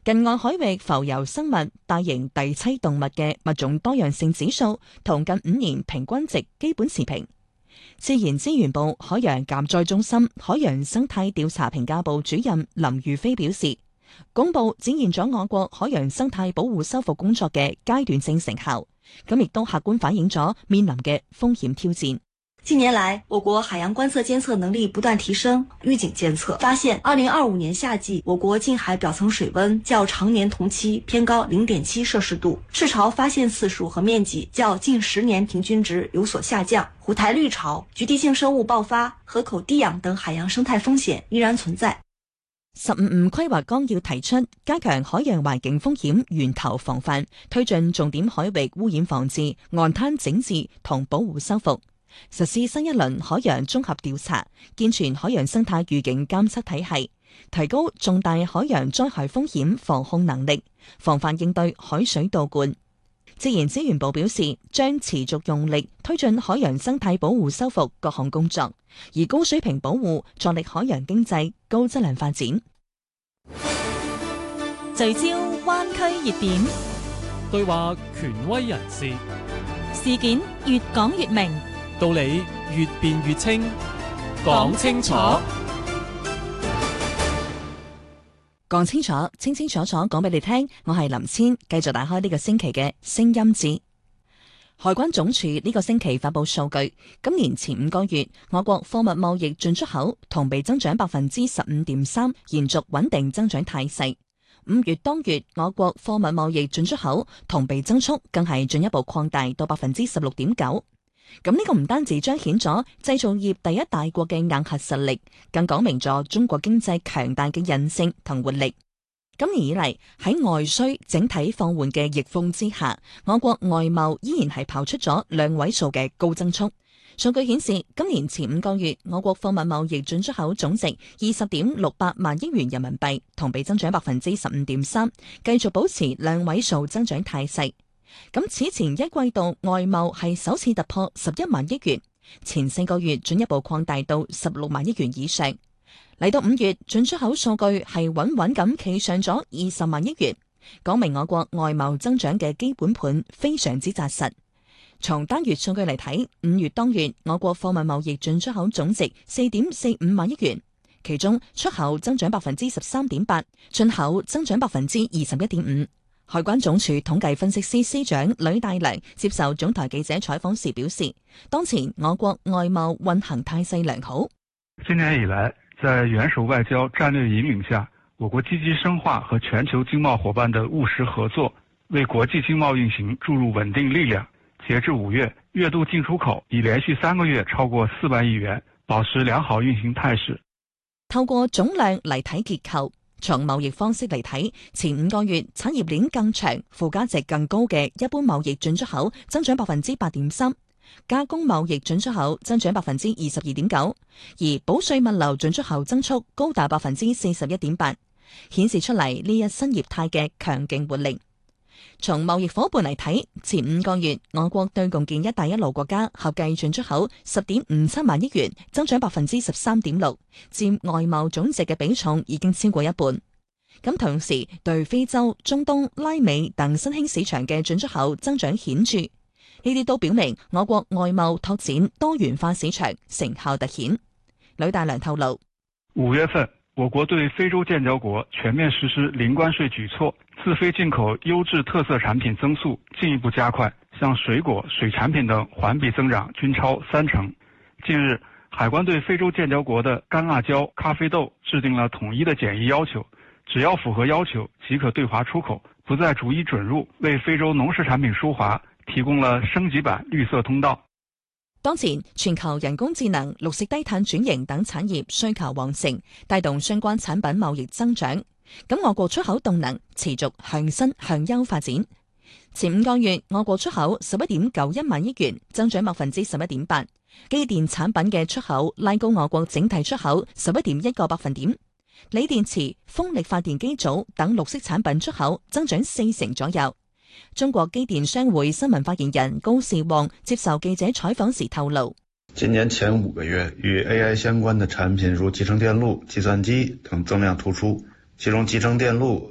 近岸海域浮游生物、大型第棲動物嘅物種多樣性指數同近5年平均值基本持平。自然資源部海洋減災中心海洋生態調查評價部主任林宇飛表示，公布展現咗我國海洋生態保護修復工作嘅階段性成效，咁亦都客觀反映咗面臨嘅風險挑戰。 近年來，我國海洋觀測監測能力不斷提升，預警監測發現，2025年夏季，我國近海表層水溫較常年同期偏高0.7攝氏度，赤潮發現次數和面積較近10年平均值有所下降，虎台綠潮、局地性生物爆發、河口低氧等海洋生態風險依然存在。 15五規劃綱要提出加強海洋環境風險源頭防範，推進重點海域污染防治、岸灘整治同保護修復。實施新一輪海洋綜合調查，健全海洋生態預警監測體系，提高重大海洋災害風險防控能力，防範應對海水倒灌。自然資源部表示，將持續用力推進海洋生態保護修復各項工作，而高水平保護助力海洋經濟高質量發展。 聚焦灣區熱點， 對話權威人士， 事件越講越明， 道理越辯越清，講清楚， 講清楚，清清楚楚講俾你聽。我係林千，繼續打開呢個星期嘅聲音節。海關總署呢個星期發佈數據，今年前5個月，我國貨物貿易進出口同比增長15.3%，延續穩定增長態勢。5月當月，我國貨物貿易進出口同比增速更係進一步擴大到16.9%。咁呢個唔單止彰顯咗製造業第一大國嘅硬核實力，更講明咗中國經濟強大嘅韌性同活力。今年以嚟，喺外需整體放緩嘅逆風之下，我國外貿依然係跑出咗2位數嘅高增速。數據顯示，今年前5個月，我國貨物貿易進出口總值20.68萬億元人民幣，同比增長15.3%，繼續保持2位數增長態勢。咁此前一季度外貿係首次突破11萬億元，前4個月進一步擴大到16萬億元以上。嚟到5月，進出口數據係穩穩咁企上咗20萬億元，講明我國外貿增長嘅基本盤非常之紮實。從單月數據嚟睇，5月當月我國貨物貿易進出口總值4.45萬億元，其中出口增長13.8%，進口增長21.5%。海關總署統計分析司司長呂大良接受總台記者採訪時表示，當前我國外貿運行態勢良好。 今年以來，在元首外交戰略引領下，我國積極深化和全球經貿夥伴的務實合作，為國際經貿運行注入穩定力量。截至5月，月度進出口已連續3個月超過4萬億元，保持良好運行態勢。 透過總量嚟睇結構，從貿易方式嚟睇，前5個月產業鏈更長、附加值更高嘅一般貿易進出口增長8.3%，加工貿易進出口增長22.9%，而保稅物流進出口增速高達41.8%，顯示出嚟呢一新業態嘅強勁活力。從貿易夥伴嚟睇，前5個月我國對共建一帶一路國家合計進出口10.57萬億元，增長13.6%，佔外貿總值嘅比重已經超過一半。咁同時對非洲、中東、拉美等新興市場嘅進出口增長顯著，呢啲都表明我國外貿拓展多元化市場成效突顯。呂大良透露 ，5月份我國對非洲建交國全面實施零關稅舉措，自非進口優質特色產品增速進一步加快，像水果、水產品等環比增長均超30%。近日，海關對非洲建交國的乾辣椒、咖啡豆制定了統一的檢疫要求，只要符合要求即可對華出口，不再逐一准入，為非洲農食產品輸華提供了升級版綠色通道。 當前全球人工智能、綠色低碳轉型等產業需求旺盛，帶動相關產品貿易增長。咁我國出口動能持續向新向優發展。前5個月我國出口11.91萬億元，增長11.8%。機電產品嘅出口拉高我國整體出口11.1個百分點。鋰電池、風力發電機組等綠色產品出口增長40%左右。中國機電商會新聞發言人高士旺接受記者採訪時透露， 今年前5個月與 AI 相關的產品如集成電路、計算機等增量突出，其中集成電路